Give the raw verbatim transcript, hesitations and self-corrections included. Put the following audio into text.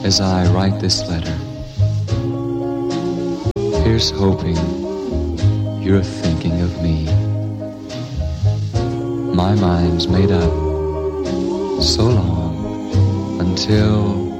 as I write this letter. Here's hoping you're thinking of me. My mind's made up so long until